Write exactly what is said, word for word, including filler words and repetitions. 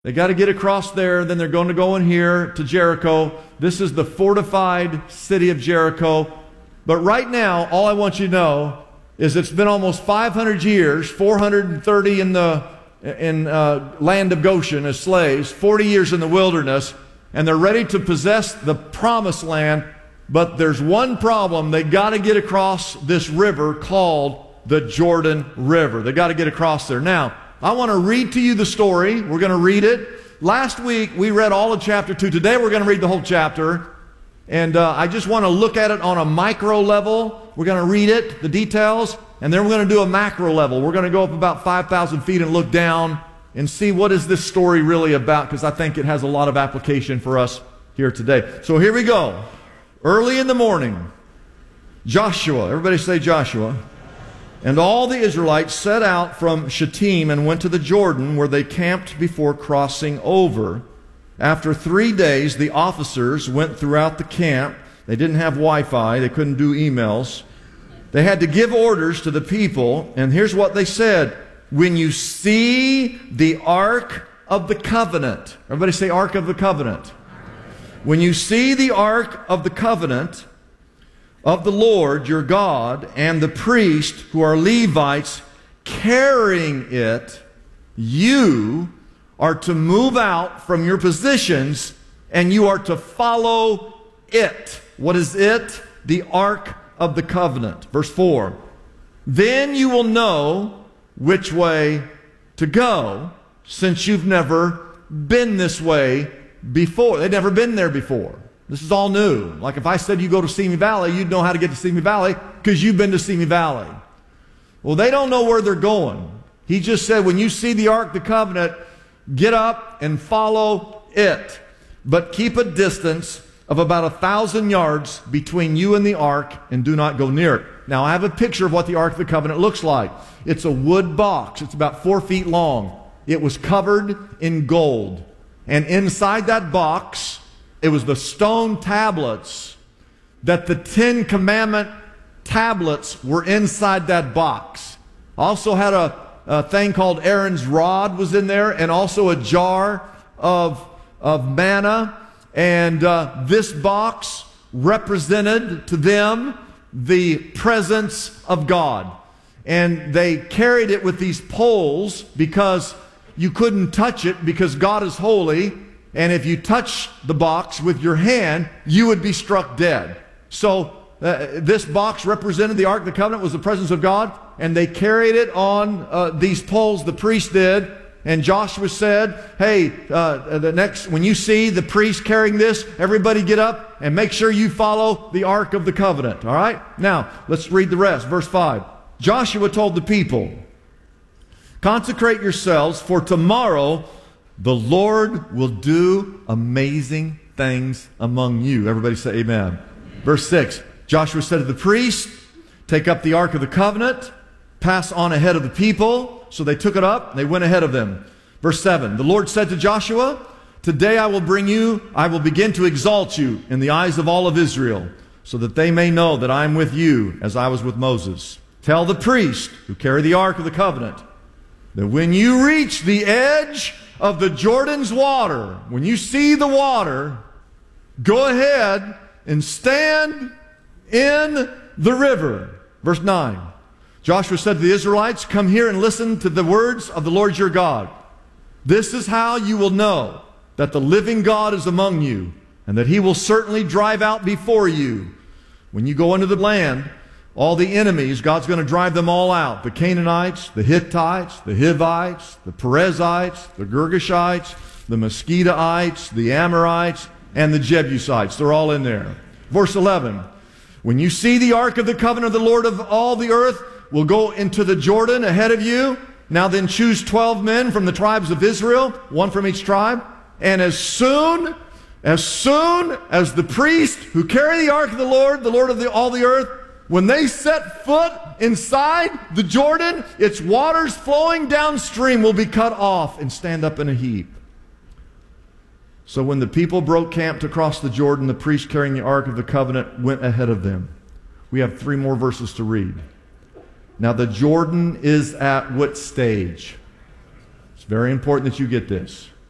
They got to get across there, then they're going to go in here to Jericho. This is the fortified city of Jericho. But right now, all I want you to know is it's been almost five hundred years, four hundred thirty in the in uh, land of Goshen as slaves, forty years in the wilderness, and they're ready to possess the promised land. But there's one problem. They got to get across this river called the Jordan River. They got to get across there. Now, I want to read to you the story. We're going to read it. Last week, we read all of chapter two. Today, we're going to read the whole chapter. And uh, I just want to look at it on a micro level. We're going to read it, the details, and then we're going to do a macro level. We're going to go up about five thousand feet and look down and see what is this story really about, because I think it has a lot of application for us here today. So here we go. Early in the morning, Joshua, everybody say Joshua, and all the Israelites set out from Shittim and went to the Jordan, where they camped before crossing over. After three days, the officers went throughout the camp. They didn't have Wi-Fi. They couldn't do emails. They had to give orders to the people, and here's what they said. When you see the Ark of the Covenant, everybody say Ark of the Covenant. When you see the Ark of the Covenant of the Lord your God and the priests who are Levites carrying it, you are to move out from your positions and you are to follow it. What is it? The Ark of the Covenant. Verse four. Then you will know which way to go, since you've never been this way before. They'd never been there before. This is all new. Like if I said you go to Simi Valley, you'd know how to get to Simi Valley because you've been to Simi Valley. Well, they don't know where they're going. He just said, when you see the Ark of the Covenant, get up and follow it. But keep a distance of about a thousand yards between you and the Ark, and do not go near it. Now, I have a picture of what the Ark of the Covenant looks like. It's a wood box. It's about four feet long. It was covered in gold. And inside that box, it was the stone tablets that the Ten Commandment tablets were inside that box. Also had a, a thing called Aaron's rod was in there, and also a jar of, of manna. And uh, this box represented to them the presence of God. And they carried it with these poles because you couldn't touch it because God is holy. And if you touch the box with your hand, you would be struck dead. So uh, this box represented the Ark of the Covenant, was the presence of God. And they carried it on uh, these poles, the priest did. And Joshua said, hey, uh, the next, when you see the priest carrying this, everybody get up and make sure you follow the Ark of the Covenant. All right? Now, let's read the rest. Verse five. Joshua told the people, consecrate yourselves, for tomorrow the Lord will do amazing things among you. Everybody say amen. Amen. Verse six. Joshua said to the priest, take up the Ark of the Covenant, pass on ahead of the people. So they took it up, they went ahead of them. Verse seven, the Lord said to Joshua, today I will bring you, I will begin to exalt you in the eyes of all of Israel, so that they may know that I am with you as I was with Moses. Tell the priest who carry the Ark of the Covenant that when you reach the edge of the Jordan's water, when you see the water, go ahead and stand in the river. Verse nine. Joshua said to the Israelites, come here and listen to the words of the Lord your God. This is how you will know that the living God is among you, and that he will certainly drive out before you. When you go into the land, all the enemies, God's going to drive them all out. The Canaanites, the Hittites, the Hivites, the Perizzites, the Girgashites, the Mosquitoites, the Amorites, and the Jebusites. They're all in there. Verse eleven. When you see the Ark of the Covenant of the Lord of all the earth, will go into the Jordan ahead of you. Now then choose twelve men from the tribes of Israel, one from each tribe. And as soon, as soon as the priests who carry the Ark of the Lord, the Lord of the, all the earth, when they set foot inside the Jordan, its waters flowing downstream will be cut off and stand up in a heap. So when the people broke camp to cross the Jordan, the priest carrying the Ark of the Covenant went ahead of them. We have three more verses to read. Now the Jordan is at what stage? It's very important that you get this.